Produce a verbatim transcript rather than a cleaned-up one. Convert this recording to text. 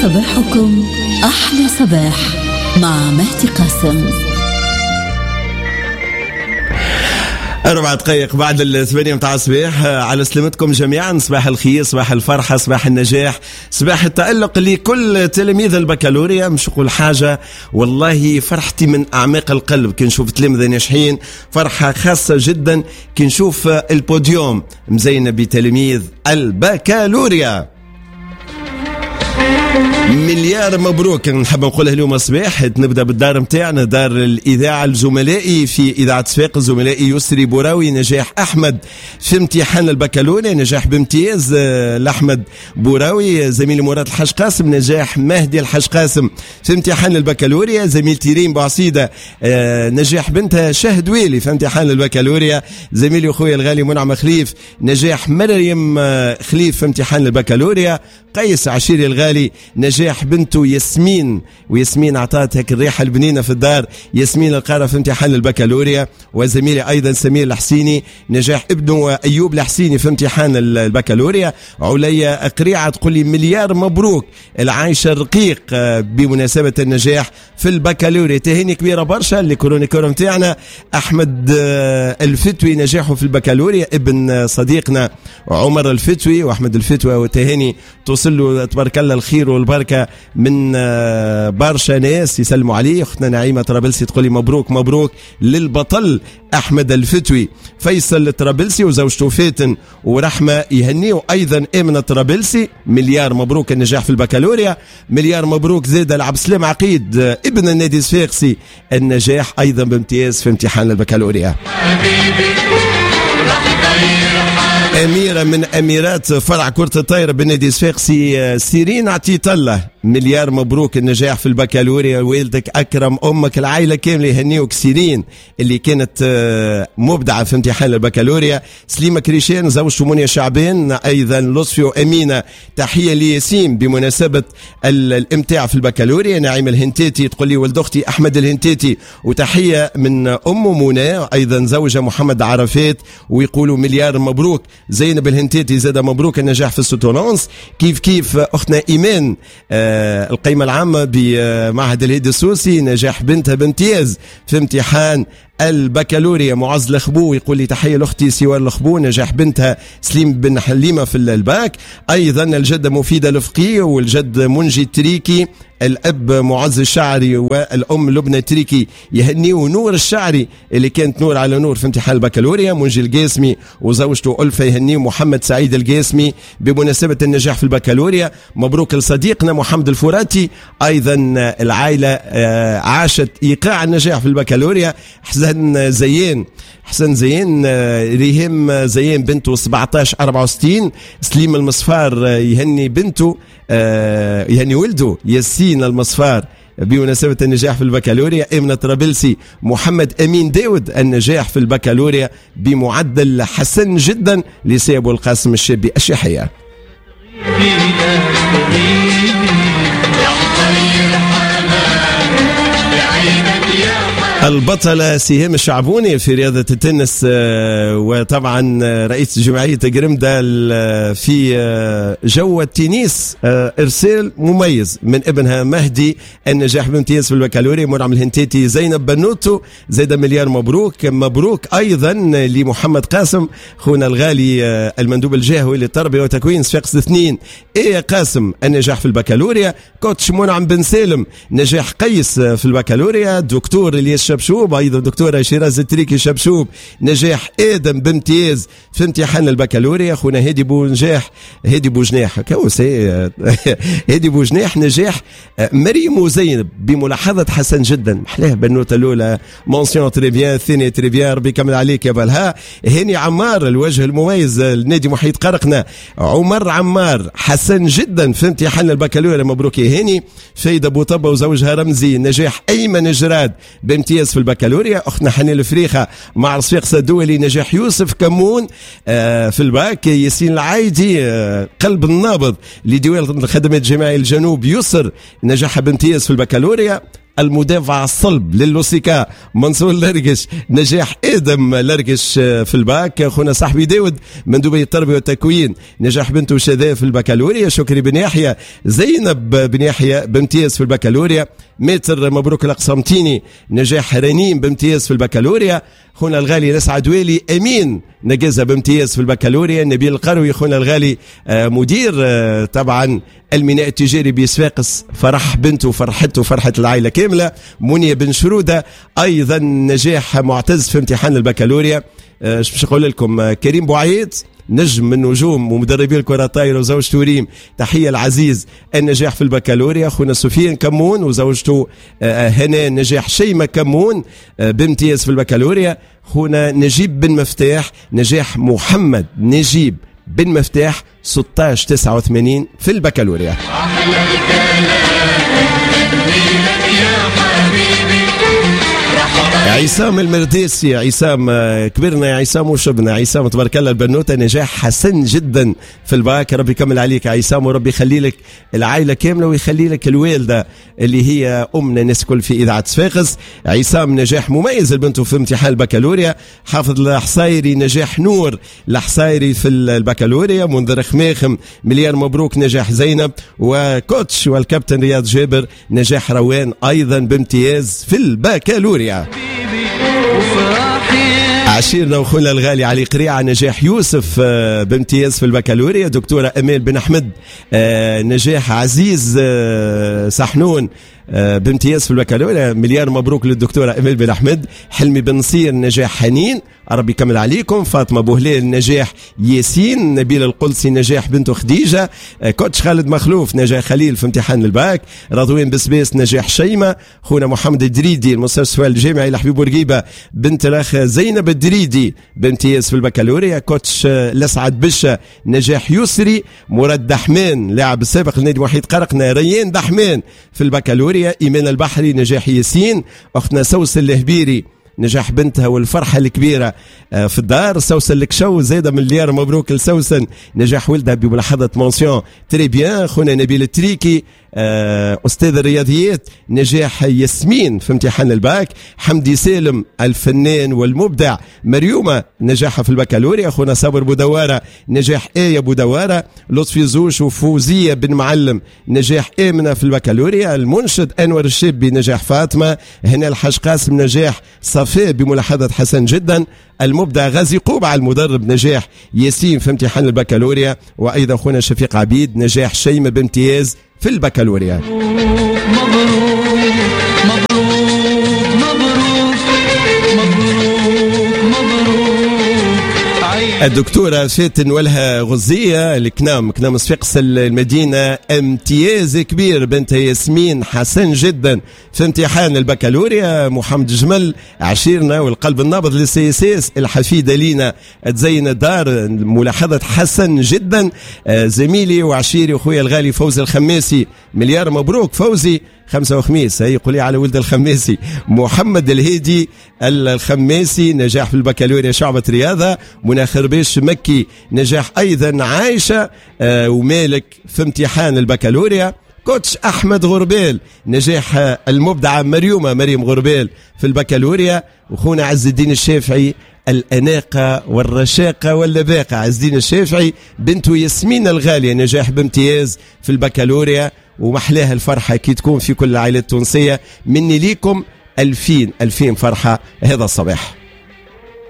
صباحكم أحلى صباح مع مهدي قاسم. أربع دقائق بعد الثمانية متاع الصباح. على سلامتكم جميعا. صباح الخير، صباح الفرحة، صباح النجاح، صباح التألق لكل تلاميذ البكالوريا. مش نقول حاجة، والله فرحتي من أعماق القلب كي نشوف تلاميذ ناجحين. فرحة خاصة جدا كي نشوف البوديوم مزينة بتلاميذ البكالوريا. مليار مبروك نحب نقولها اليوم الصباح. نبدا بالدار متاعنا، دار الاذاعه. الزملائي في اذاعه صفاق، زملائي يسري بوراوي، نجاح احمد في امتحان البكالوريا، نجاح بامتياز لاحمد بوراوي. زميلي مراد الحاج قاسم، نجاح مهدي الحاج قاسم في امتحان البكالوريا. زميلتي ريم بوعصيده نجاح بنتها شهد ويلي في امتحان البكالوريا. زميلي اخويا الغالي منعم خليف، نجاح مريم خليف في امتحان البكالوريا. قيس عشيري الغالي، نجاح بنته ياسمين، وياسمين عطات هيك الريحه البنينه في الدار. ياسمين القارة في امتحان البكالوريا. وزميلي ايضا سمير الحسيني، نجاح ابنه ايوب الحسيني في امتحان البكالوريا. عليا قريعه تقول لي مليار مبروك العايشه الرقيق بمناسبه النجاح في البكالوريا. تهاني كبيره برشا لكرونيكور متاعنا احمد الفتوي، نجاحه في البكالوريا، ابن صديقنا عمر الفتوي. واحمد الفتوي وتهاني توصل له تبارك الله الخير والبركه من برشا ناس يسلموا عليه. اختنا نعيمه طرابلسي تقول لي مبروك مبروك للبطل احمد الفتوي. فيصل الطرابلسي وزوجته فاتن ورحمه يهنيوا ايضا امنه طرابلسي، مليار مبروك النجاح في البكالوريا. مليار مبروك زاد العبد السلام عقيد ابن النادي الصفاقسي، النجاح ايضا بامتياز في امتحان البكالوريا. أميرة من أميرات فرع كرة الطايرة بالنادي الصفاقسي، سيرين عطيت الله، مليار مبروك النجاح في البكالوريا. والدك أكرم، أمك، العائلة كاملة يهنيوك سيرين اللي كانت مبدعة في امتحان البكالوريا. سليمة كريشان زوجته منيا شعبان، أيضا لطفي وأمينة تحية لياسين بمناسبة الامتاع في البكالوريا. نعيم الهنتيتي تقول لي ولد أختي أحمد الهنتيتي، وتحية من أم منى أيضا زوجة محمد عرفات، ويقولوا مليار مبروك. زينب الهنتيتي زاد مبروك النجاح في السوتونانس. كيف كيف أختنا إيمان آه القيمة العامة بمعهد الهيد السوسي، نجاح بنتها بامتياز في امتحان البكالوريا. معز الخبو يقول لي تحية لأختي سوار الخبو، نجاح بنتها سليم بن حليمة في الباك. أيضا الجدة مفيدة الفقي والجد منجي التريكي، الأب معز الشعري والأم لبنى التريكي يهنيوا نور الشعري اللي كانت نور على نور في امتحان البكالوريا. منجي القاسمي وزوجته ألفة يهنيوا محمد سعيد القاسمي بمناسبة النجاح في البكالوريا. مبروك لصديقنا محمد الفراتي. أيضا العائلة عاشت إيقاع النجاح في البكالوريا. حسن زيان حسن زيان ريهام زيان بنته سبعتاش أربعة وستين. سليم المصفار يهني بنته يهني ولده ياسين المصفار بمناسبة النجاح في البكالوريا. امنة طرابلسي محمد امين داود النجاح في البكالوريا بمعدل حسن جدا لسيبو القاسم الشابي الشحية. البطلة سهام الشعبوني في رياضة التنس، وطبعا رئيس جمعية قرمدة في جو التنس، إرسال مميز من ابنها مهدي النجاح بامتياز في البكالوريا. منعم الهنتيتي زينب بنوتو زيد مليار مبروك. مبروك أيضا لمحمد قاسم خونا الغالي المندوب الجهوي للتربية وتكوين صفاقس اثنين. إيه قاسم النجاح في البكالوريا. كوتش منعم بن سالم نجاح قيس في البكالوريا. دكتور الياس شبشوب، أيضا دكتورة شيراز التريكي شبشوب نجاح آدم بامتياز في امتحان البكالوريا. أخونا هادي بونجاح هادي بوجناح كوسي هادي بوجناح نجاح مريم وزينب بملاحظة حسن جدا. محلاه بنوتة الأولى مونسيون تريبيان، الثانية تريبيان، ربي يكمل عليك يا بالها. هاني عمار الوجه المميز النادي محيط قرقنا. عمر عمار حسن جدا في امتحان البكالوريا، مبروك يا هاني. فايدة بوطبة وزوجها رمزي نجاح أيمن جراد بامتياز في البكالوريا. أختنا حنين الفريخة مع الصفاقس الدولي نجاح يوسف كمون آه في الباك. ياسين العايدي آه قلب النابض لديوان الخدمات الجامعية الجنوب يسر نجاح بامتياز في البكالوريا. المدافع الصلب للوسيكا منصور لرقش، نجاح ادم لرقش في الباك. خونا صاحبي داود مندوبي التربيه والتكوين، نجاح بنته شذا في البكالوريا. شكري بن يحيى، زينب بن يحيى بامتياز في البكالوريا. متر مبروك القسمتيني، نجاح رنيم بامتياز في البكالوريا. خونا الغالي نسعد ويلي امين نجازه بامتياز في البكالوريا. نبيل القروي خونا الغالي مدير طبعا الميناء التجاري بصفاقس، فرح بنته فرحته فرحه العائله كامله. منيا بن شروده ايضا نجاح معتز في امتحان البكالوريا. ايش باش نقول لكم، كريم بوعيد نجم من نجوم ومدربين الكرة الطايرة وزوجته ريم، تحية العزيز النجاح في البكالوريا. خونا سفيان كمون وزوجته هنان نجاح شيمة كمون بامتياز في البكالوريا. خونا نجيب بن مفتاح نجاح محمد نجيب بن مفتاح ستة عشر تسعة وثمانين في البكالوريا. عصام المرديسي، عصام كبرنا يا عصام وشبنا، عصام تبارك الله البنوته نجاح حسن جدا في الباك. ربي يكمل عليك عصام، وربي يخلي لك العائله كامله ويخلي لك الوالده اللي هي امنا الناس كل في اذاعه صفاقس. عصام نجاح مميز البنت في امتحان البكالوريا. حافظ الحصايري نجاح نور الحصايري في البكالوريا. منذر خماخم مليار مبروك نجاح زينب. وكوتش والكابتن رياض جابر نجاح روان ايضا بامتياز في البكالوريا. عشيرنا وخونا الغالي علي قريعة نجاح يوسف بامتياز في البكالوريا. دكتورة أمال بن أحمد نجاح عزيز سحنون بامتياز في البكالوريا. مليار مبروك للدكتورة أمال بن أحمد. حلمي بن نصير نجاح حنين، ربي يكمل عليكم. فاطمة بوهلال نجاح ياسين. نبيل القلسي نجاح بنته خديجة. كوتش خالد مخلوف نجاح خليل في امتحان الباك. رضوان بسبيس نجاح شيمة. خونا محمد الدريدي المستشفى الجامعي لحبيب بورقيبة بنت الاخ زينب الدريدي بامتياز في البكالوريا. كوتش لسعد بشة نجاح يسري. مراد دحمان لاعب السابق لنادي وحيد قرقنا. ريان دحمان في البكالوريا. إيمان البحري نجاح ياسين. أختنا سوس الهبيري نجاح بنتها والفرحة الكبيرة في الدار. سوسن الكشو زايدة مليار مبروك لسوسن نجاح ولدها بملاحظة مونسيون تري بيان. خونا نبيل التريكي أستاذ الرياضيات نجاح ياسمين في امتحان الباك. حمدي سالم الفنان والمبدع. مريومة نجاحها في البكالوريا. خونا صابر بودوارة نجاح آية بودوارة. لطفي زوش وفوزية بن معلم نجاح آمنة في البكالوريا. المنشد أنور الشبي نجاح فاطمة. هنا الحاج قاسم نجاح صفاء بملاحظة حسن جدا. المبدع غازي قوبع المدرب نجاح ياسين في امتحان البكالوريا. وأيضا خونا شفيق عبيد نجاح شيمة بامتياز في البكالوريا. مبروك مبروك مبروك مبروك مبروك. الدكتورة فاتن ولها غزية الكنام كنام صفاقس المدينة امتياز كبير بنت ياسمين حسن جدا في امتحان البكالوريا. محمد جمل عشيرنا والقلب النابض للسياسيس الحفيدة لينا تزين الدار ملاحظة حسن جدا. زميلي وعشيري وخويا الغالي فوزي الخماسي مليار مبروك فوزي خمسة وخميس هي يقولي على ولد الخماسي. محمد الهيدي الخماسي نجاح في البكالوريا شعبة رياضة. منى خربيش مكي نجاح أيضا عايشة آه ومالك في امتحان البكالوريا. كوتش أحمد غربيل نجاح المبدعة مريومة مريم غربيل في البكالوريا. وخونا عز الدين الشافعي الأناقة والرشاقة واللباقة. عز الدين الشافعي بنته ياسمين الغالية نجاح بامتياز في البكالوريا. ومحلاها الفرحة كي تكون في كل العائلات التونسية. مني ليكم ألفين ألفين فرحة هذا الصباح.